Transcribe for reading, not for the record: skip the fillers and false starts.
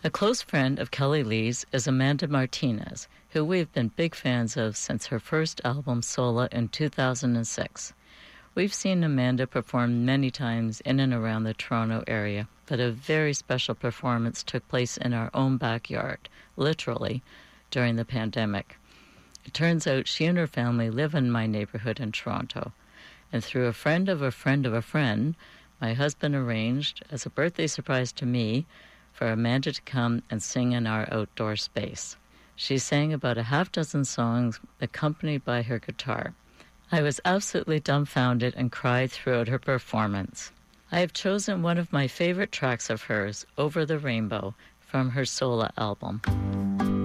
A close friend of Kelly Lee's is Amanda Martinez, who we've been big fans of since her first album, Sola, in 2006. We've seen Amanda perform many times in and around the Toronto area, but a very special performance took place in our own backyard, literally, during the pandemic. It turns out she and her family live in my neighborhood in Toronto, and through a friend of a friend of a friend, my husband arranged, as a birthday surprise to me, for Amanda to come and sing in our outdoor space. She sang about a half dozen songs accompanied by her guitar. I was absolutely dumbfounded and cried throughout her performance. I have chosen one of my favorite tracks of hers, Over the Rainbow, from her Sola album.